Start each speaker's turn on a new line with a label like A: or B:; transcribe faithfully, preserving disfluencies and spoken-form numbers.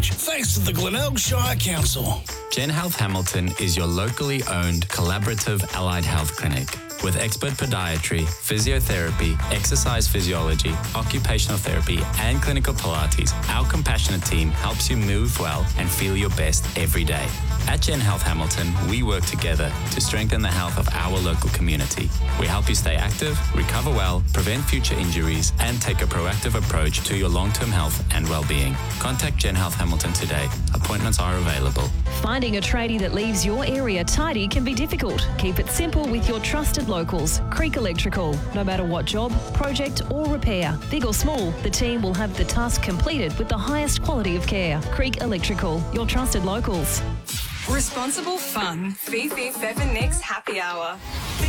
A: Thanks to the Glenelg Shire Council.
B: Gen Health Hamilton is your locally owned collaborative allied health clinic. With expert podiatry, physiotherapy, exercise physiology, occupational therapy, and clinical Pilates, our compassionate team helps you move well and feel your best every day. At Gen Health Hamilton, we work together to strengthen the health of our local community. We help you stay active, recover well, prevent future injuries, and take a proactive approach to your long-term health and well-being. Contact Gen Health Hamilton today. Appointments are available.
C: Finding a tradie that leaves your area tidy can be difficult. Keep it simple with your trusted locals, Creek Electrical. No matter what job, project or repair, big or small, the team will have the task completed with the highest quality of care. Creek Electrical, your trusted locals.
D: Responsible fun. Fifi Feather Next Happy Hour.